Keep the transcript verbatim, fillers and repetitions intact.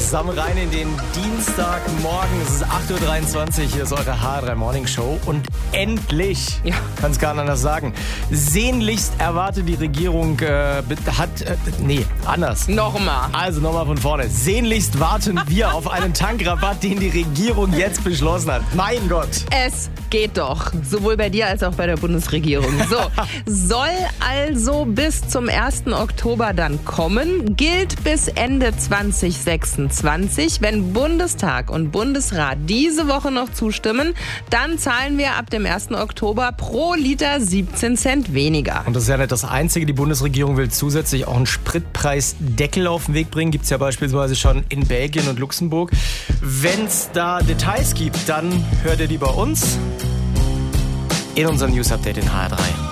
zusammen rein in den Dienstagmorgen. Es ist acht Uhr dreiundzwanzig, hier ist eure H drei Morning Show. Und endlich, ja. kann es gar nicht anders sagen, sehnlichst erwartet die Regierung, äh, hat, äh, nee, anders. Nochmal. Also nochmal von vorne. Sehnlichst warten wir auf einen Tankrabatt, den die Regierung jetzt beschlossen hat. Mein Gott. Es geht doch. Sowohl bei dir als auch bei der Bundesregierung. So, soll also bis zum ersten Oktober dann kommen, gilt bis Ende zwanzig sechsundzwanzig. Wenn Bundestag und Bundesrat diese Woche noch zustimmen, dann zahlen wir ab dem ersten Oktober pro Liter siebzehn Cent weniger. Und das ist ja nicht das Einzige. Die Bundesregierung will zusätzlich auch einen Spritpreisdeckel auf den Weg bringen. Gibt es ja beispielsweise schon in Belgien und Luxemburg. Wenn es da Details gibt, dann hört ihr die bei uns in unserem News Update in H R drei.